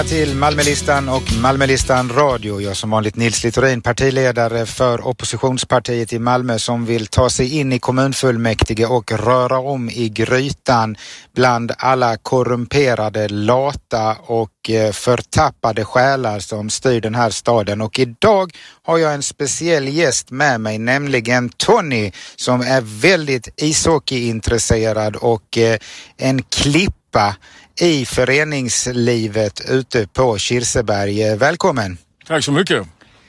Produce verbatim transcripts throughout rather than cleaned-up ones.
Till Malmölistan och Malmölistan Radio. Jag som vanligt Nils Littorin, partiledare för oppositionspartiet i Malmö som vill ta sig in i kommunfullmäktige och röra om i grytan bland alla korrumperade, lata och förtappade själar som styr den här staden. Och idag har jag en speciell gäst med mig, nämligen Tony, som är väldigt ishockeyintresserad och en klippa i föreningslivet ute på Kirseberg. Välkommen! Tack så mycket!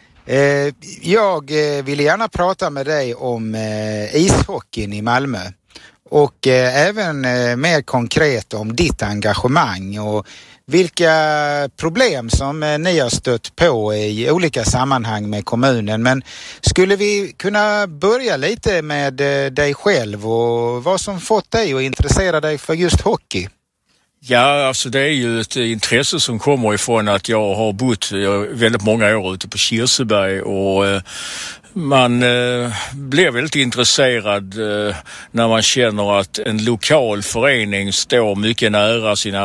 Jag vill gärna prata med dig om ishockeyn i Malmö och även mer konkret om ditt engagemang och vilka problem som ni har stött på i olika sammanhang med kommunen. Men skulle vi kunna börja lite med dig själv och vad som fått dig att intressera dig för just hockey? Ja, alltså det är ju ett intresse som kommer ifrån att jag har bott väldigt många år ute på Kirseberg och eh, man eh, blev väldigt intresserad eh, när man känner att en lokal förening står mycket nära sina,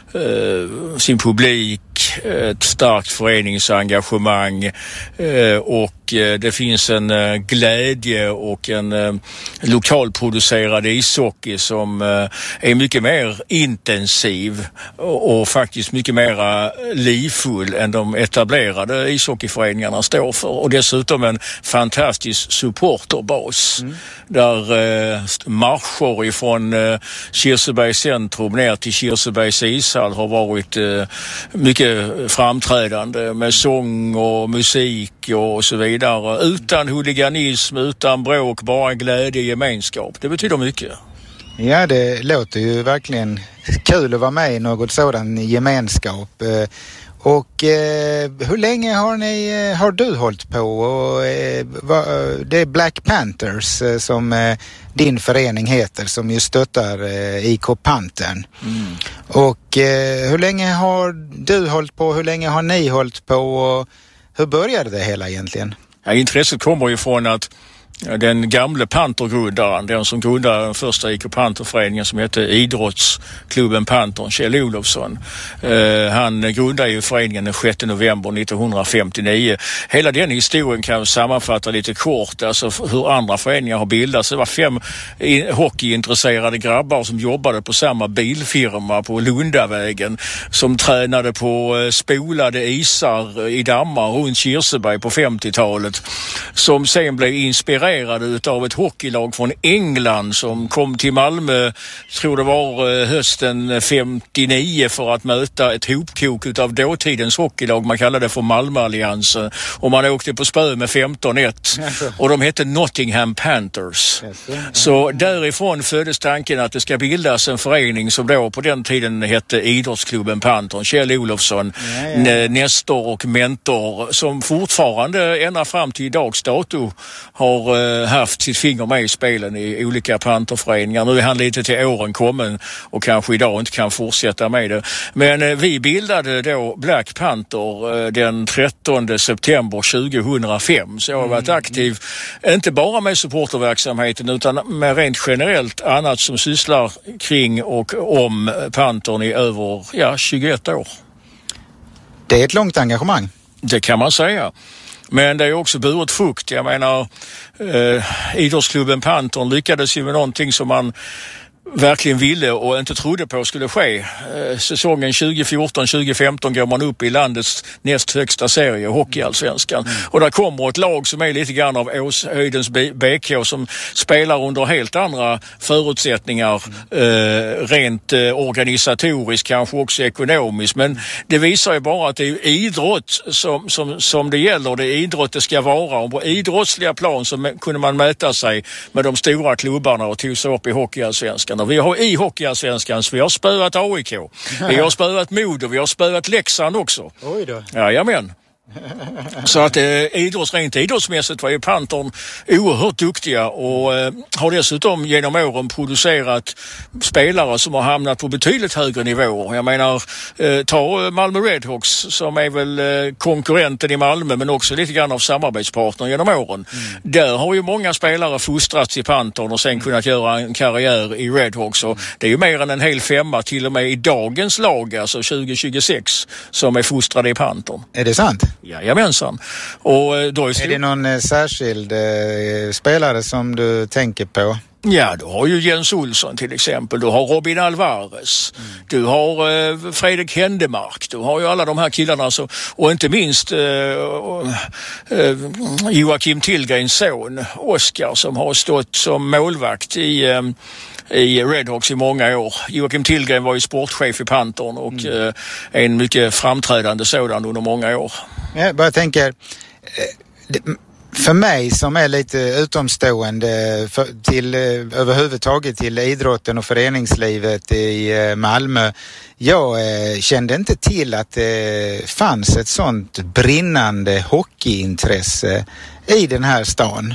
eh, sin publik, ett starkt föreningsengagemang eh, och eh, det finns en eh, glädje och en eh, lokalproducerad ishockey som eh, är mycket mer intensiv och, och faktiskt mycket mer livfull än de etablerade ishockeyföreningarna står för. Och dessutom en fantastisk supporterbas mm. där eh, marscher ifrån eh, Kirsebergs centrum ner till Kirsebergs ishall har varit eh, mycket framträdande med sång och musik och så vidare. Utan huliganism, utan bråk, bara glädje och gemenskap. Det betyder mycket. Ja, det låter ju verkligen kul att vara med i något sådan gemenskap. Och eh, hur länge har ni har du hållit på? Och, eh, va, det är Black Panthers eh, som eh, din förening heter, som ju stöttar eh, I K Pantern. Mm. Och eh, hur länge har du hållit på? Hur länge har ni hållit på? Och hur började det hela egentligen? Ja, intresset kommer ifrån att den gamle pantergrundaren, den som grundade den första I K Panterföreningen som hette Idrottsklubben Pantern, Kjell Olofsson. Eh, han grundade ju föreningen den sjätte november nittonhundrafemtionio. Hela den historien kan sammanfatta lite kort, alltså hur andra föreningar har bildats. Det var fem hockeyintresserade grabbar som jobbade på samma bilfirma på Lundavägen, som tränade på spolade isar i dammar runt Kirseberg på femtiotalet, som sen blev inspirerade utav ett hockeylag från England som kom till Malmö, tror det var hösten femtionio, för att möta ett hopkok utav dåtidens hockeylag. Man kallade det för Malmöalliansen och man åkte på spö med femton ett och de hette Nottingham Panthers. Så därifrån föddes tanken att det ska bildas en förening som då på den tiden hette Idrottsklubben Pantern. Kjell Olofsson, ja, ja. Nestor och mentor, som fortfarande ända fram till idags dato har haft sitt finger med i spelen i olika panterföreningar. Nu är han lite till åren kommen och kanske idag inte kan fortsätta med det. Men vi bildade då Black Panther den trettonde september tjugohundrafem. Så jag har varit aktiv inte bara med supporterverksamheten utan med rent generellt annat som sysslar kring och om Pantern i över ja, tjugoett år. Det är ett långt engagemang. Det kan man säga. Men det är också burit frukt. Jag menar, eh, Idrottsklubben Pantern lyckades ju med någonting som man verkligen ville och inte trodde på skulle ske. Eh, säsongen tjugofjorton tjugofemton går man upp i landets näst högsta serie, Hockeyallsvenskan. Mm. Och där kommer ett lag som är lite grann av Åshöjdens B K som spelar under helt andra förutsättningar, mm. eh, rent eh, organisatoriskt, kanske också ekonomiskt. Men det visar ju bara att det är idrott som, som, som det gäller. Det är idrott det ska vara. Och på idrottsliga plan så kunde man mäta sig med de stora klubbarna och tog sig upp i Hockeyallsvenskan. Vi har i Hockeyallsvenskan, vi har spöat A I K, vi har spöat Modo, vi har spöat Leksand också. Oj då. Jajamän. Så att eh, idrotts, rent idrottsmässigt var ju Pantern oerhört duktiga och eh, har dessutom genom åren producerat spelare som har hamnat på betydligt högre nivåer. Jag menar, eh, ta Malmö Redhawks som är väl eh, konkurrenten i Malmö men också lite grann av samarbetspartner genom åren. Mm. Där har ju många spelare fostrats i Pantern och sen mm. kunnat göra en karriär i Redhawks. Och det är ju mer än en hel femma till och med i dagens lag, alltså tjugo tjugosex, som är fostrade i Pantern. Är det sant? Jajamensan. Och då är, är det någon eh, särskild eh, spelare som du tänker på? Ja, du har ju Jens Olsson till exempel. Du har Robin Alvarez. Mm. Du har eh, Fredrik Händemark. Du har ju alla de här killarna. Så, och inte minst eh, eh, Joakim Tillgrens son, Oskar, som har stått som målvakt i... Eh, i Redhawks i många år. Joakim Tillgren var ju sportchef i Pantern och mm. eh, en mycket framträdande sådan under många år. Jag bara tänker, för mig som är lite utomstående för, till, överhuvudtaget till idrotten och föreningslivet i Malmö, jag eh, kände inte till att det fanns ett sånt brinnande hockeyintresse i den här stan.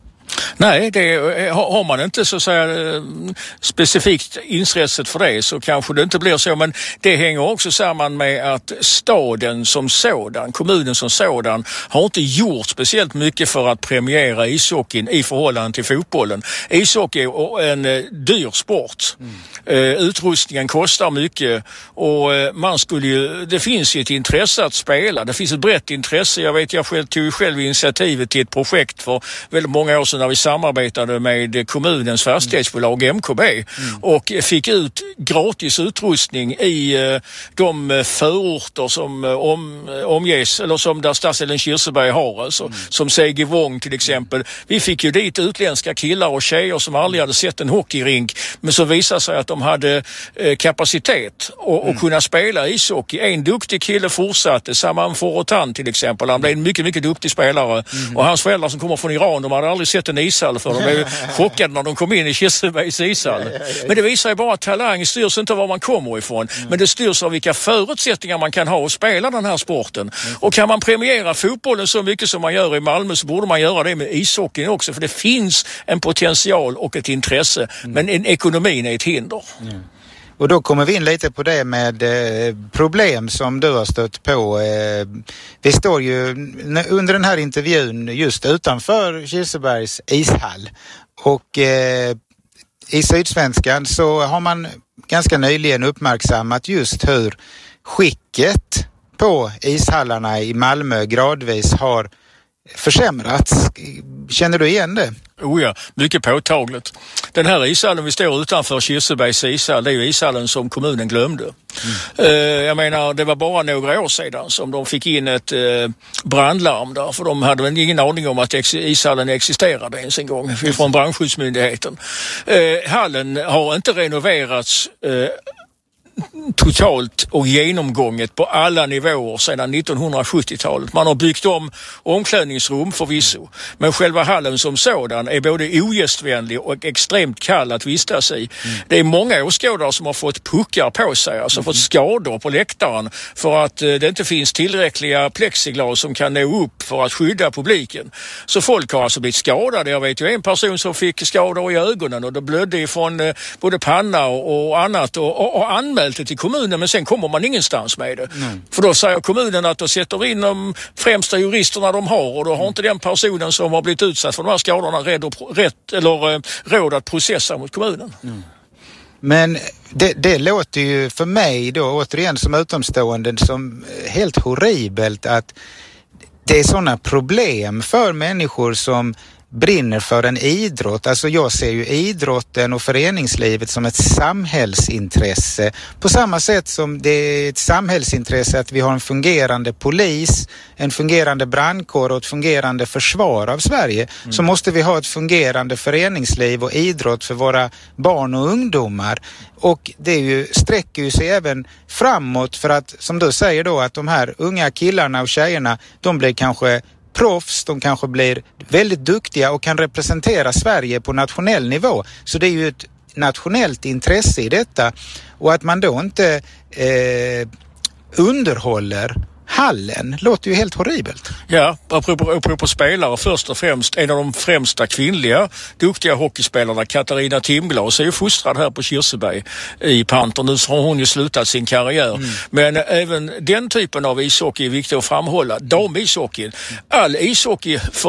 Nej, det, har man inte så att säga specifikt intresset för det så kanske det inte blir så, men det hänger också samman med att staden som sådan, kommunen som sådan, har inte gjort speciellt mycket för att premiera ishockeyn i förhållande till fotbollen. Ishockey är en dyr sport. Mm. Utrustningen kostar mycket och man skulle ju, det finns ju ett intresse att spela. Det finns ett brett intresse. Jag vet, jag själv tog själv initiativet till ett projekt för väldigt många år sedan när vi samarbetade med kommunens fastighetsbolag M K B mm. och fick ut gratis utrustning i uh, de förorter som uh, om, omges, eller som där stadsdelen Kirseberg har, alltså, mm. som Segevång till exempel. Vi fick ju dit utländska killar och tjejer som aldrig hade sett en hockeyrink, men så visade sig att de hade uh, kapacitet och, mm. och kunna spela ishockey. En duktig kille fortsatte, Saman Forotan till exempel. Han blev en mycket, mycket duktig spelare mm. och hans föräldrar som kommer från Iran, de hade aldrig sett en ishall för de blev chockade när de kom in i Kirsebergs ishall. Ja, ja, ja. Men det visar ju bara att talang styrs inte var man kommer ifrån. Mm. Men det styrs av vilka förutsättningar man kan ha att spela den här sporten. Mm. Och kan man premiera fotbollen så mycket som man gör i Malmö så borde man göra det med ishockeyn också. För det finns en potential och ett intresse. Mm. Men en ekonomin är ett hinder. Mm. Och då kommer vi in lite på det med eh, problem som du har stött på. Eh, vi står ju under den här intervjun just utanför Kirsebergs ishall. Och eh, i Sydsvenskan så har man ganska nyligen uppmärksammat just hur skicket på ishallarna i Malmö gradvis har försämrats. Känner du igen det? Oh ja, mycket påtagligt. Den här ishallen vi står utanför, Kirsebergs ishall, det är ju ishallen som kommunen glömde. Mm. Uh, jag menar, det var bara några år sedan som de fick in ett uh, brandlarm där, för de hade väl ingen aning om att ex- ishallen existerade ens en gång från brandskyddsmyndigheten. Uh, hallen har inte renoverats uh, totalt och genomgånget på alla nivåer sedan nittonhundrasjuttiotalet. Man har byggt om omklädningsrum förvisso, men själva hallen som sådan är både ogästvänlig och extremt kall att vistas i. Mm. Det är många åskådare som har fått puckar på sig, alltså mm. fått skador på läktaren för att eh, det inte finns tillräckliga plexiglas som kan nå upp för att skydda publiken. Så folk har alltså blivit skadade. Jag vet ju en person som fick skador i ögonen och det blödde ifrån eh, både panna och, och annat och, och, och anmält till kommunen, men sen kommer man ingenstans med det. Mm. För då säger kommunen att de sätter in de främsta juristerna de har och då har inte den personen som har blivit utsatt för de här skadorna rätt, och, rätt eller eh, råd att processa mot kommunen. Mm. Men det, det låter ju för mig då återigen som utomstående som helt horribelt att det är sådana problem för människor som brinner för en idrott. Alltså jag ser ju idrotten och föreningslivet som ett samhällsintresse. På samma sätt som det är ett samhällsintresse att vi har en fungerande polis, en fungerande brandkår och ett fungerande försvar av Sverige, mm. så måste vi ha ett fungerande föreningsliv och idrott för våra barn och ungdomar. Och det är ju, sträcker ju sig även framåt för att, som du säger då, att de här unga killarna och tjejerna, de blir kanske proffs, de kanske blir väldigt duktiga och kan representera Sverige på nationell nivå. Så det är ju ett nationellt intresse i detta. Och att man då inte eh, underhåller hallen låter ju helt horribelt. Ja, apropå, apropå spelare först och främst. En av de främsta kvinnliga duktiga hockeyspelarna, Katarina Timglas, är ju fostrad här på Kirseberg i Panther. Nu har hon ju slutat sin karriär. Mm. Men även den typen av ishockey är viktig att framhålla. Damishockey. All ishockey för,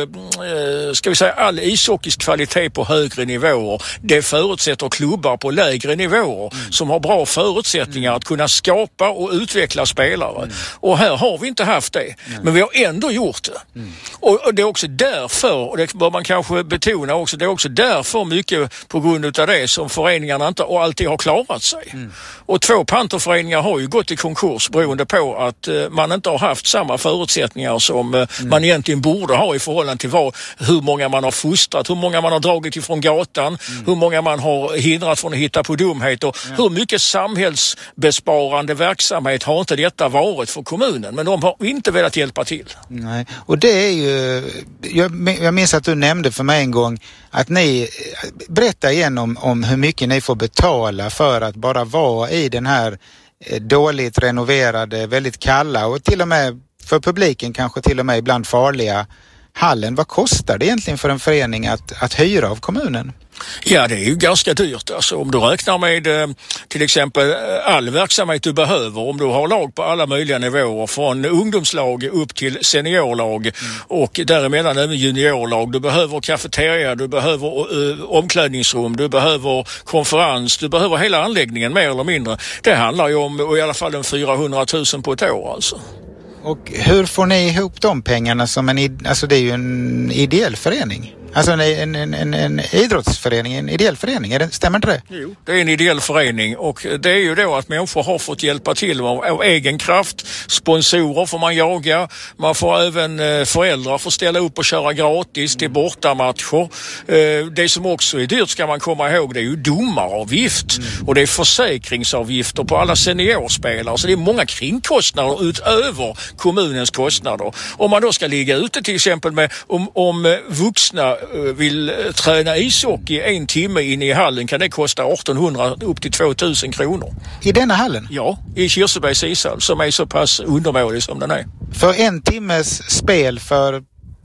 äh, ska vi säga, all ishockeys kvalitet på högre nivåer, det förutsätter klubbar på lägre nivåer mm. som har bra förutsättningar mm. att kunna skapa och utveckla spelare. Mm. Och här har vi inte haft det. Mm. Men vi har ändå gjort det. Mm. Och, och det är också därför, och det bör man kanske betona också, det är också därför mycket på grund av det som föreningarna inte och alltid har klarat sig. Mm. Och två Pantherföreningar har ju gått i konkurs beroende på att uh, man inte har haft samma förutsättningar som uh, mm. man egentligen borde ha i förhållande till vad, hur många man har fostrat, hur många man har dragit ifrån gatan, mm. hur många man har hindrat från att hitta på dumheter. Ja. Hur mycket samhällsbesparande verksamhet har inte detta varit för kommunen, men de har inte velat hjälpa till. Nej, och det är ju, jag, jag minns att du nämnde för mig en gång att ni, berätta igen om, om hur mycket ni får betala för att bara vara i den här dåligt renoverade, väldigt kalla och till och med för publiken kanske till och med ibland farliga hallen. Vad kostar det egentligen för en förening att, att hyra av kommunen? Ja, det är ju ganska dyrt. Alltså, om du räknar med till exempel all verksamhet du behöver, om du har lag på alla möjliga nivåer, från ungdomslag upp till seniorlag mm. och däremellan även juniorlag. Du behöver kafeteria, du behöver uh, omklädningsrum, du behöver konferens, du behöver hela anläggningen mer eller mindre. Det handlar ju om i alla fall en fyrahundratusen på ett år alltså. Och hur får ni ihop de pengarna som en, alltså det är ju en ideell förening? Alltså en, en, en, en idrottsförening, en ideell förening, är det, stämmer inte det? Jo, det är en ideell förening och det är ju då att människor har fått hjälpa till av, av egen kraft. Sponsorer får man jaga, man får även eh, föräldrar får ställa upp och köra gratis till bortamatcher. Eh, det som också är dyrt ska man komma ihåg, det är ju domaravgift mm. och det är försäkringsavgifter på alla seniorspelare. Så det är många kringkostnader utöver kommunens kostnader. Om man då ska ligga ute till exempel med om, om vuxna vill träna ishockey en timme in i hallen kan det kosta artonhundra upp till tvåtusen kronor. I denna hallen? Ja, i Kirsebergs ishall som är så pass undermålig som den är. För en timmes spel för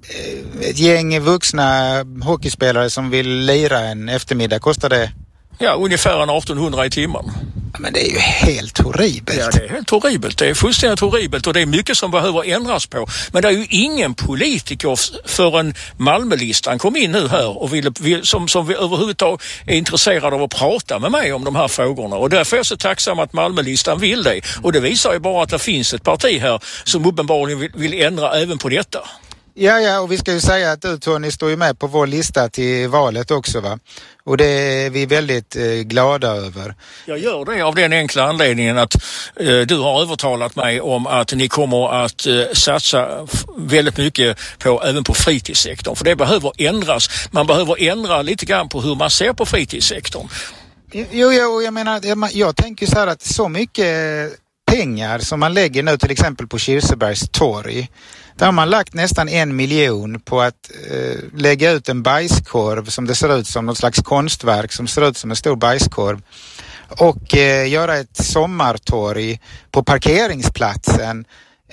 ett gäng vuxna hockeyspelare som vill lira en eftermiddag kostar det? Ja, ungefär en artonhundra i timmen. Men det är ju helt horribelt. Ja, det är helt horribelt. Det är fullständigt horribelt och det är mycket som behöver ändras på. Men det är ju ingen politiker förrän Malmölistan kom in nu här och vill, vill, som, som vi överhuvudtaget är intresserade av att prata med mig om de här frågorna. Och därför är jag så tacksam att Malmölistan vill det. Och det visar ju bara att det finns ett parti här som uppenbarligen vill, vill ändra även på detta. Ja, ja, och vi ska ju säga att du, Tony, står ju med på vår lista till valet också, va? Och det är vi väldigt eh, glada över. Jag gör det av den enkla anledningen att eh, du har övertalat mig om att ni kommer att eh, satsa f- väldigt mycket på, även på fritidssektorn. För det behöver ändras. Man behöver ändra lite grann på hur man ser på fritidssektorn. Jo, jo, jag menar, jag, jag tänker så här att så mycket pengar som man lägger nu till exempel på Kirsebergs torg. Där har man lagt nästan en miljon på att eh, lägga ut en bajskorv som det ser ut som något slags konstverk som ser ut som en stor bajskorv. Och eh, göra ett sommartorg på parkeringsplatsen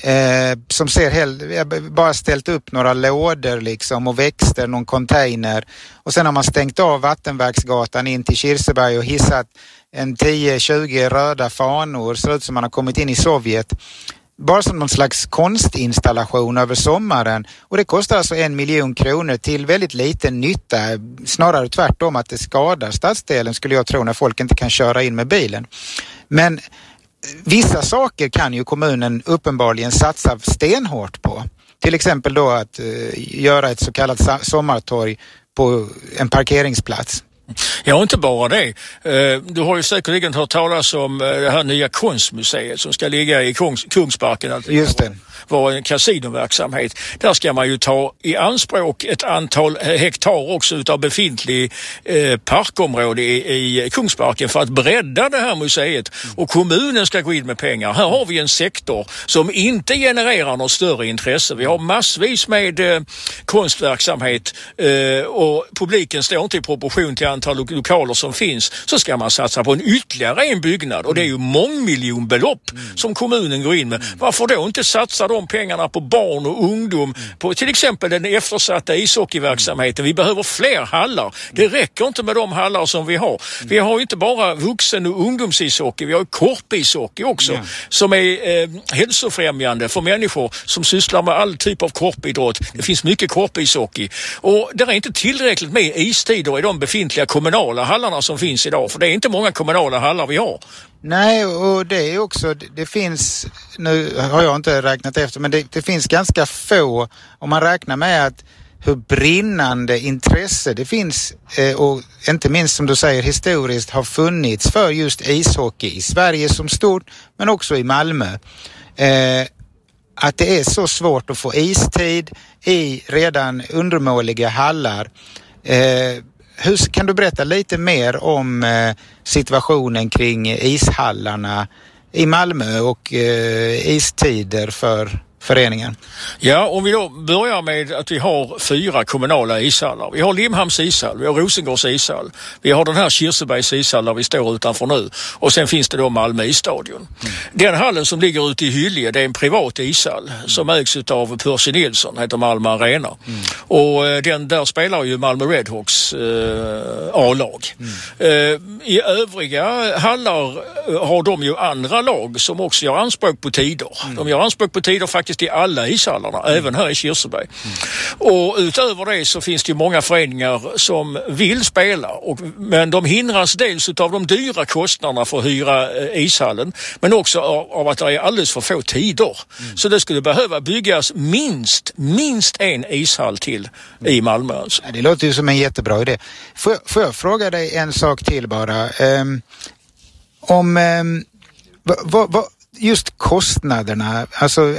eh, som ser helt, bara ställt upp några lådor liksom och växter, någon container. Och sen har man stängt av Vattenverksgatan in till Kirseberg och hissat en tio tjugo röda fanor. Ser ut som man har kommit in i Sovjet. Bara som någon slags konstinstallation över sommaren. Och det kostar alltså en miljon kronor till väldigt liten nytta. Snarare tvärtom att det skadar stadsdelen skulle jag tro när folk inte kan köra in med bilen. Men vissa saker kan ju kommunen uppenbarligen satsa stenhårt på. Till exempel då att uh, göra ett så kallat sommartorg på en parkeringsplats. Ja, inte bara det. Du har ju säkerligen hört talas om det här nya konstmuseet som ska ligga i Kungs- Kungsparken. Just det. var en kasinoverksamhet. Där ska man ju ta i anspråk ett antal hektar också utav befintlig eh, parkområde i, i Kungsparken för att bredda det här museet. Och kommunen ska gå in med pengar. Här har vi en sektor som inte genererar något större intresse. Vi har massvis med eh, konstverksamhet eh, och publiken står inte i proportion till antal lo- lokaler som finns. Så ska man satsa på en ytterligare en byggnad och det är ju mångmiljonbelopp mm. som kommunen går in med. Mm. Varför då inte satsa de pengarna på barn och ungdom, mm. på till exempel den eftersatta ishockeyverksamheten. Vi behöver fler hallar. Det räcker inte med de hallar som vi har. Mm. Vi har ju inte bara vuxen- och ungdomsishockey, vi har ju korpishockey också mm. som är eh, hälsofrämjande för människor som sysslar med all typ av korpidrott. Det finns mycket korpishockey och det är inte tillräckligt med istider i de befintliga kommunala hallarna som finns idag, för det är inte många kommunala hallar vi har. Nej, och det är också, det finns, nu har jag inte räknat efter, men det, det finns ganska få, om man räknar med att hur brinnande intresse det finns eh, och inte minst som du säger historiskt har funnits för just ishockey i Sverige som stort, men också i Malmö. Eh, att det är så svårt att få istid i redan undermåliga hallar. Eh, hur, kan du berätta lite mer om eh, situationen kring ishallarna i Malmö och eh, istider för föreningen? Ja, om vi då börjar med att vi har fyra kommunala ishallar. Vi har Limhamns ishall, vi har Rosengårds ishall, vi har den här Kirsebergs ishall där vi står utanför nu och sen finns det då Malmö isstadion. Mm. Den hallen som ligger ute i Hyllie, det är en privat ishall mm. som ägs av Percy Nilsson, heter Malmö Arena. Mm. Och eh, den där spelar ju Malmö Redhawks eh, A-lag. Mm. Eh, I övriga hallar eh, har de ju andra lag som också gör anspråk på tider. Mm. De gör anspråk på tider faktiskt i alla ishallarna, mm. även här i Kirseberg. Mm. Och utöver det så finns det ju många föreningar som vill spela, och, men de hindras dels av de dyra kostnaderna för att hyra eh, ishallen, men också av, av att det är alldeles för få tider. Mm. Så det skulle behöva byggas minst, minst en ishall till mm. i Malmö. Alltså. Ja, det låter ju som en jättebra idé. Får jag, får jag fråga dig en sak till bara? Um, om um, vad va, just kostnaderna, alltså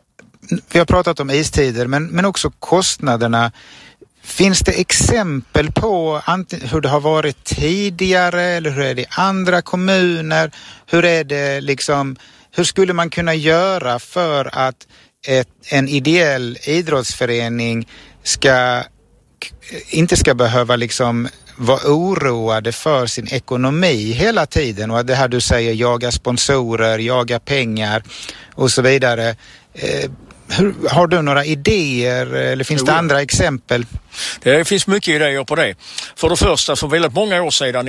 vi har pratat om istider, men, men också kostnaderna. Finns det exempel på hur det har varit tidigare eller hur är det i andra kommuner? Hur är det liksom, hur skulle man kunna göra för att ett, en ideell idrottsförening ska, inte ska behöva liksom vara oroade för sin ekonomi hela tiden, och det här du säger, jaga sponsorer, jaga pengar och så vidare. Eh, hur, har du några idéer eller finns jo. det andra exempel? Det finns mycket idéer på det. För det första, för väldigt många år sedan